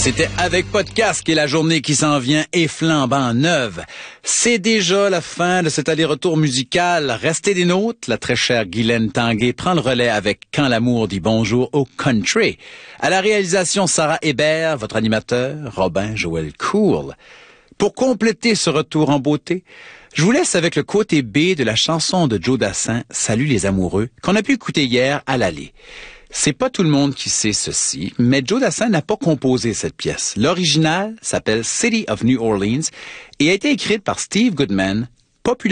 C'était avec Podcast et la journée qui s'en vient est flambant neuve. C'est déjà la fin de cet aller-retour musical. Restez des nôtres. La très chère Guylaine Tanguay prend le relais avec Quand l'amour dit bonjour au country. À la réalisation, Sarah Hébert, votre animateur, Robin Joël Cool. Pour compléter ce retour en beauté, je vous laisse avec le côté B de la chanson de Joe Dassin, Salut les amoureux, qu'on a pu écouter hier à l'aller. C'est pas tout le monde qui sait ceci, mais Joe Dassin n'a pas composé cette pièce. L'original s'appelle City of New Orleans et a été écrite par Steve Goodman, populaire